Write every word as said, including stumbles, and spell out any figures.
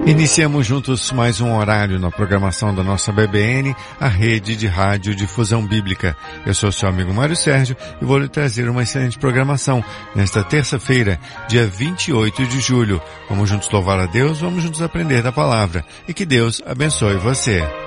Iniciamos juntos mais um horário na programação da nossa B B N, a rede de rádio difusão bíblica. Eu sou seu amigo Mário Sérgio e vou lhe trazer uma excelente programação nesta terça-feira, dia vinte e oito de julho. Vamos juntos louvar a Deus, vamos juntos aprender da palavra e que Deus abençoe você.